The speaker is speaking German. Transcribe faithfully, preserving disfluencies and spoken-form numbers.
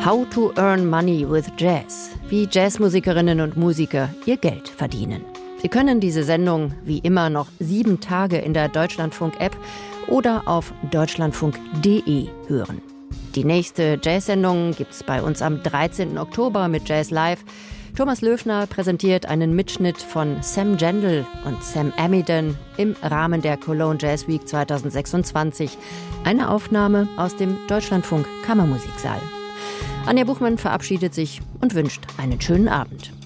How to earn money with Jazz. Wie Jazzmusikerinnen und Musiker ihr Geld verdienen. Sie können diese Sendung wie immer noch sieben Tage in der Deutschlandfunk-App oder auf deutschlandfunk punkt de hören. Die nächste Jazz-Sendung gibt's bei uns am dreizehnten Oktober mit Jazz Live. Thomas Löfner präsentiert einen Mitschnitt von Sam Gendel und Sam Amidon im Rahmen der Cologne Jazz Week zweitausendsechsundzwanzig. Eine Aufnahme aus dem Deutschlandfunk Kammermusiksaal. Anja Buchmann verabschiedet sich und wünscht einen schönen Abend.